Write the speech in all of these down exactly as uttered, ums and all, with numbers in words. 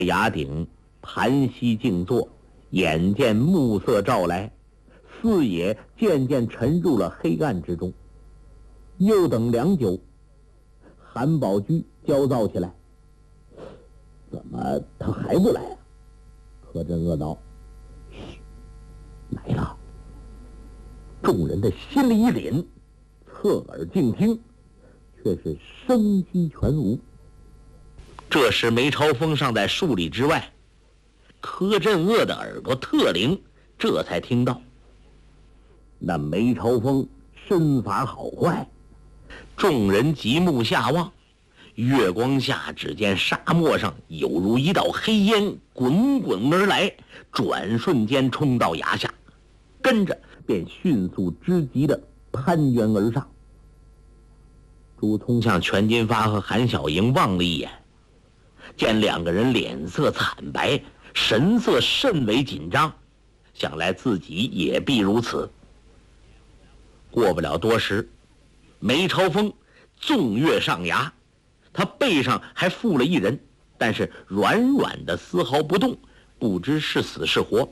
崖顶盘膝静坐，眼见暮色照来，四野渐渐沉入了黑暗之中。又等良久，韩宝驹焦躁起来：“怎么他还不来啊？”柯镇恶道：“嘘，来了。”众人的心里一凛，侧耳静听，却是声息全无。这时梅超风尚在数里之外，柯镇恶的耳朵特灵，这才听到。那梅超风身法好坏，众人极目下望，月光下只见沙漠上有如一道黑烟滚滚而来，转瞬间冲到崖下，跟着便迅速之极的攀援而上。朱聪向全金发和韩小莹望了一眼，见两个人脸色惨白，神色甚为紧张，想来自己也必如此。过不了多时，梅超风纵跃上崖，他背上还附了一人，但是软软的丝毫不动，不知是死是活。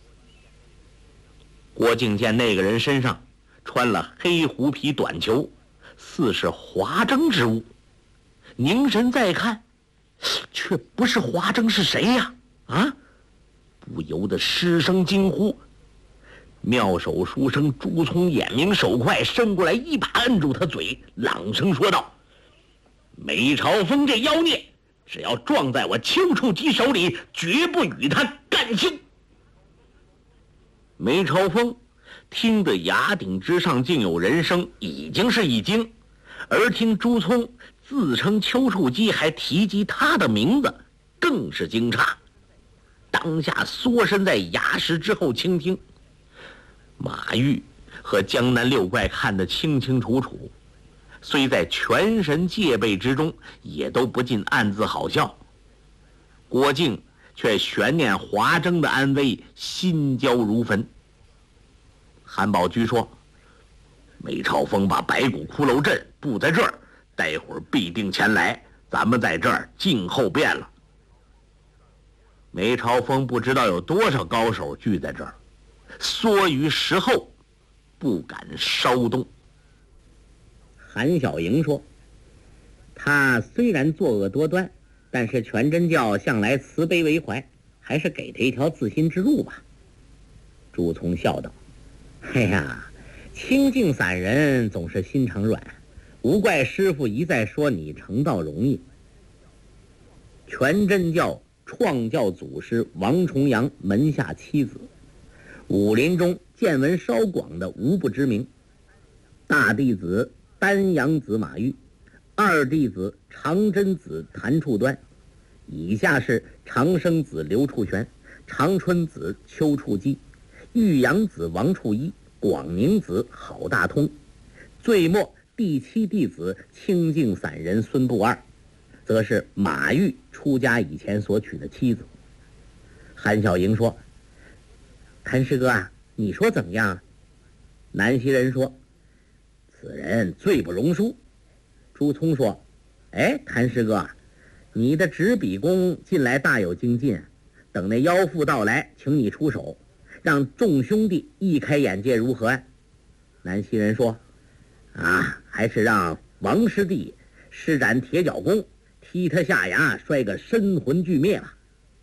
郭靖见那个人身上穿了黑狐皮短裘，似是华筝之物，凝神再看，却不是华筝，是谁呀？啊！不由得失声惊呼。妙手书生朱聪眼明手快，伸过来一把摁住他嘴，朗声说道：“梅超风这妖孽，只要撞在我丘处机手里，绝不与他干休。”梅超风听得崖顶之上竟有人声，已经是一惊，而听朱聪自称丘处机，还提及他的名字，更是惊诧。当下缩身在崖石之后倾听。马玉和江南六怪看得清清楚楚，虽在全神戒备之中，也都不禁暗自好笑。郭靖却悬念华筝的安危，心焦如焚。韩宝驹说：“梅超风把白骨骷髅阵布在这儿，待会儿必定前来，咱们在这儿静候便了。”梅超风不知道有多少高手聚在这儿，缩于石后，不敢稍动。韩小莹说：“他虽然作恶多端，但是全真教向来慈悲为怀，还是给他一条自新之路吧。”朱聪笑道：“哎呀，清净散人总是心肠软，无怪师傅一再说你成道容易。”全真教创教祖师王重阳门下七子，武林中见闻稍广的无不知名。大弟子丹阳子马玉，二弟子长真子谭处端，以下是长生子刘处玄，长春子邱处机，玉阳子王处一，广宁子郝大通，最末第七弟子清净散人孙不二，则是马玉出家以前所娶的妻子。韩小莹说：“谭师哥啊，你说怎么样？”南溪人说：“此人罪不容恕。”朱聪说：“哎，谭师哥，你的执笔功近来大有精进，等那妖妇到来，请你出手，让众兄弟一开眼界，如何？”南溪人说：“啊，还是让王师弟施展铁脚功，踢他下崖，摔个身魂俱灭吧。”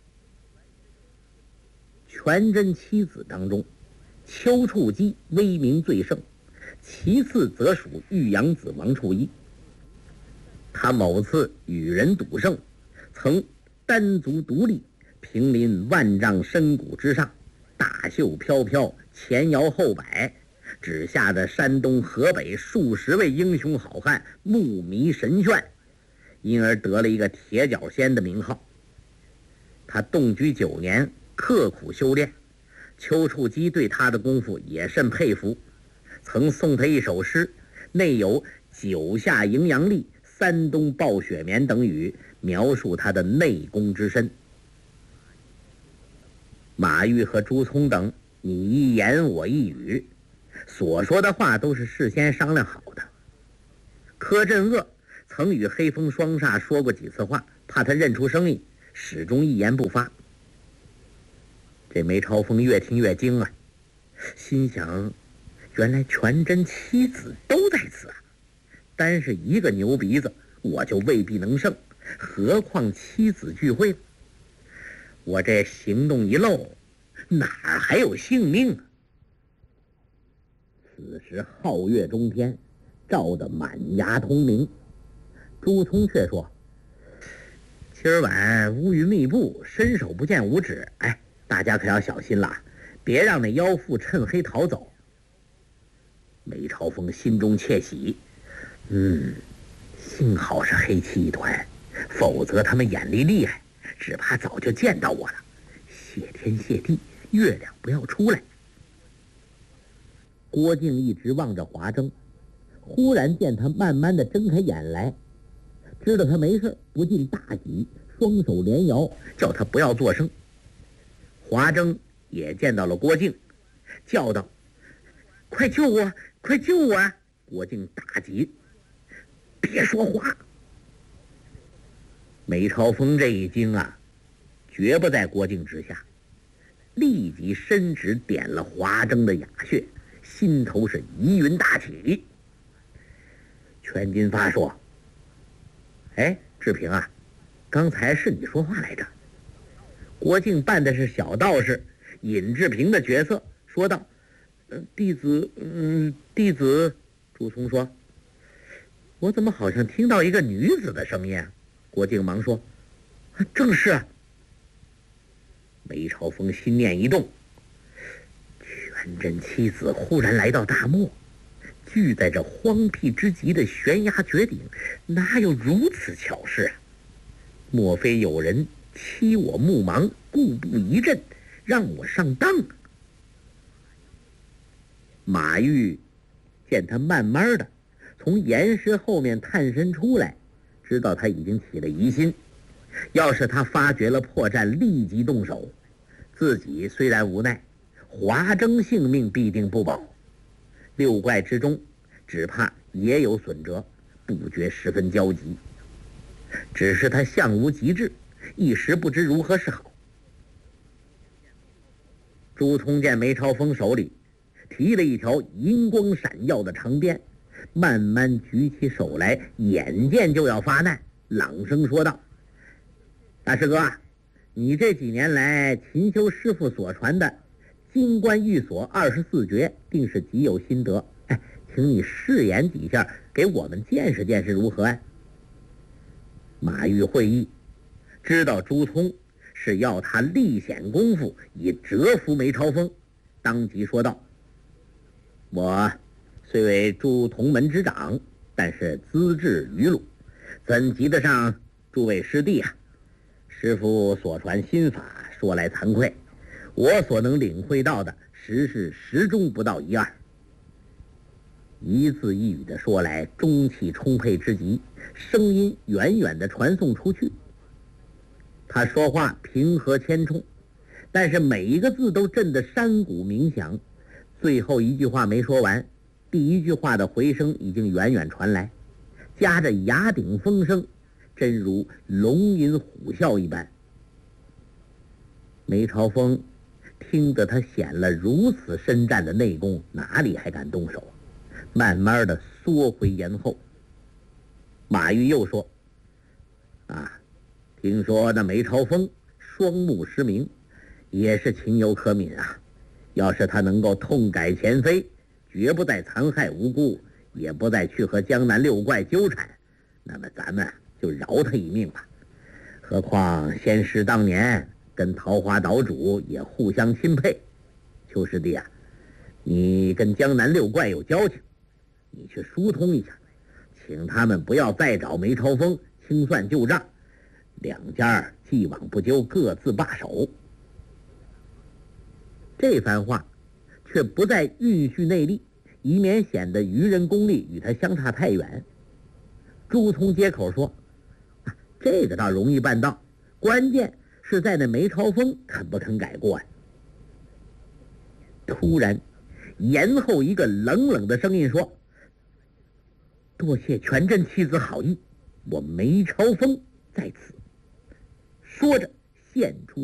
全真七子当中，丘处机威名最盛，其次则属玉阳子王处一。他某次与人赌胜，曾单足独立，平临万丈深谷之上，大袖飘飘，前摇后摆，只吓得山东河北数十位英雄好汉目迷神眩，因而得了一个铁脚仙的名号。他动居九年，刻苦修炼，丘处机对他的功夫也甚佩服，曾送他一首诗，内有九下迎阳历，三冬暴雪棉等语，描述他的内功之深。马玉和朱聪等你一言我一语，所说的话都是事先商量好的。柯镇恶曾与黑风双煞说过几次话，怕他认出声音， 始终一言不发。这梅超风越听越惊啊，心想，原来全真妻子都在此啊！单是一个牛鼻子，我就未必能胜，何况妻子聚会呢？我这行动一漏，哪儿还有性命啊？此时皓月中天，照得满崖通明。朱聪却说：“今儿晚乌云密布，伸手不见五指，哎，大家可要小心了，别让那妖妇趁黑逃走。”梅超风心中窃喜，嗯，幸好是黑气一团，否则他们眼力厉害，只怕早就见到我了。谢天谢地，月亮不要出来。郭靖一直望着华筝，忽然见他慢慢的睁开眼来，知道他没事，不禁大喜，双手连摇，叫他不要作声。华筝也见到了郭靖，叫道：“快救我，快救我啊！”郭靖大急：“别说话！”梅超风这一惊啊，绝不在郭靖之下，立即伸指点了华筝的哑穴，心头是疑云大起。全金发说：“哎，志平啊，刚才是你说话来着。”郭靖扮的是小道士尹志平的角色，说道：“呃、弟子，嗯，弟子。”朱聪说：“我怎么好像听到一个女子的声音啊？”郭靖忙说：“正是啊。”梅超风心念一动，全真妻子忽然来到大漠，聚在这荒僻之极的悬崖绝顶，哪有如此巧事啊？莫非有人欺我目盲，故布疑阵，让我上当啊？马玉见他慢慢的从岩石后面探身出来，知道他已经起了疑心，要是他发觉了破绽，立即动手，自己虽然无奈，华筝性命必定不保，六怪之中只怕也有损折，不觉十分焦急。只是他相无极志，一时不知如何是好。朱聪见梅超风手里提了一条银光闪耀的长鞭，慢慢举起手来，眼见就要发难，朗声说道：“大师哥，你这几年来勤修师傅所传的金冠玉锁二十四诀，定是极有心得，哎，请你试演几下，给我们见识见识如何啊？”马玉会意，知道朱聪是要他历显功夫以折服梅超风，当即说道：“我虽为朱同门之长，但是资质愚鲁，怎及得上诸位师弟啊？师父所传心法，说来惭愧，我所能领会到的，实是十中不到一二。”一字一语的说来，中气充沛之极，声音远远的传送出去。他说话平和谦冲，但是每一个字都震得山谷鸣响。最后一句话没说完，第一句话的回声已经远远传来，夹着崖顶风声，真如龙吟虎啸一般。梅超风听得他显了如此深湛的内功，哪里还敢动手啊？慢慢的缩回岩后。马玉又说：“啊，听说那梅超风双目失明，也是情有可悯啊。要是他能够痛改前非，绝不再残害无辜，也不再去和江南六怪纠缠，那么咱们就饶他一命吧。何况仙师当年跟桃花岛主也互相钦佩。邱师弟啊，你跟江南六怪有交情，你去疏通一下，请他们不要再找梅超风清算旧账，两家既往不咎，各自罢手。”这番话却不再蕴蓄内力，以免显得愚人功力与他相差太远。朱聪接口说：“啊，这个倒容易办到，关键是在那梅超风肯不肯改过呀。”突然岩后一个冷冷的声音说：“多谢全真妻子好意，我梅超风在此。” 说着献出